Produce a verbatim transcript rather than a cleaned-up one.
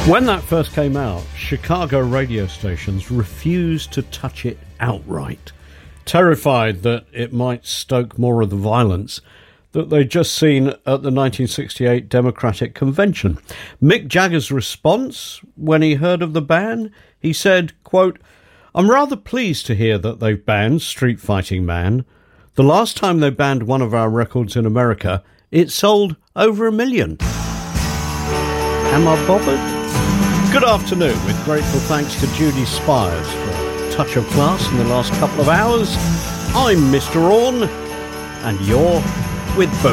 When that first came out, Chicago radio stations refused to touch it outright, terrified that it might stoke more of the violence that they'd just seen at the nineteen sixty-eight Democratic Convention. Mick Jagger's response when he heard of the ban, he said, quote, "I'm rather pleased to hear that they've banned Street Fighting Man. The last time they banned one of our records in America, it sold over a million. Am I bothered?" Good afternoon, with grateful thanks to Judy Spires for a touch of class in the last couple of hours. I'm Mister Orne, and you're with Boom.